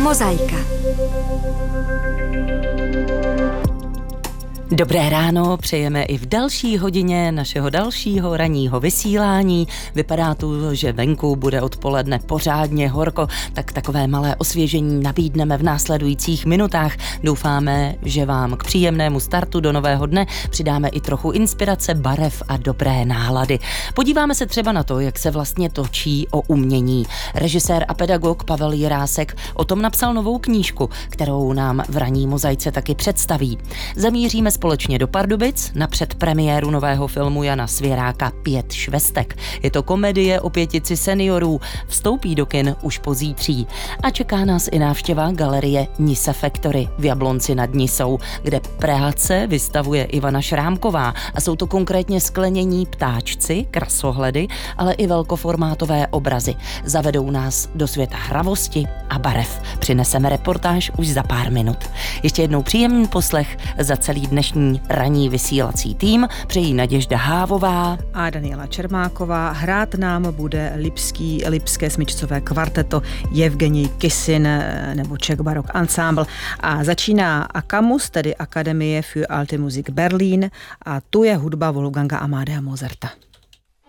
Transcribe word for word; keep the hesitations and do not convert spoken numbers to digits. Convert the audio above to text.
Mozaika. Dobré ráno, přejeme i v další hodině našeho dalšího ranního vysílání. Vypadá tu, že venku bude odpoledne pořádně horko, tak takové malé osvěžení nabídneme v následujících minutách. Doufáme, že vám k příjemnému startu do nového dne přidáme i trochu inspirace, barev a dobré nálady. Podíváme se třeba na to, jak se vlastně točí o umění. Režisér a pedagog Pavel Jirásek o tom napsal novou knížku, kterou nám v ranní mozaice taky představí. Zamíříme společně do Pardubic na předpremiéru nového filmu Jana Svěráka Pět švestek. Je to komedie o pětici seniorů, vstoupí do kin už pozítří a čeká nás i návštěva galerie Nise Factory v Jablonci nad Nisou, kde práce vystavuje Ivana Šrámková a jsou to konkrétně sklenění ptáčci, krasohledy, ale i velkoformátové obrazy. Zavedou nás do světa hravosti a barev. Přineseme reportáž už za pár minut. Ještě jednou příjemný poslech za celý dnešní ranní vysílací tým přejí Naděžda Hávová a Daniela Čermáková. Hrát nám bude lipský, lipské smyčcové kvarteto Evgenij Kissin nebo Czech Baroque Ensemble a začíná Akamus, tedy Akademie für Alte Musik Berlin, a tu je hudba Wolfganga Amadea Mozarta.